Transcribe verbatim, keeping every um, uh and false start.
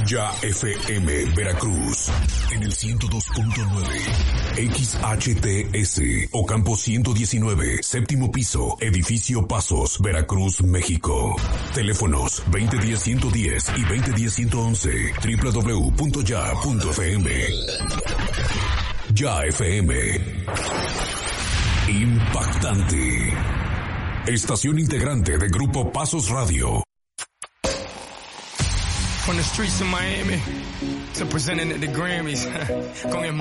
Ya F M Veracruz en el ciento dos punto nueve, X H T S Ocampo ciento diecinueve, séptimo piso, edificio Pasos, Veracruz, México. Teléfonos veinte diez ciento diez y veinte diez ciento once, doble u doble u doble u punto ya punto f m. Ya F M. Impactante. Estación integrante de Grupo Pasos Radio. From the streets of Miami to presenting at the Grammys con el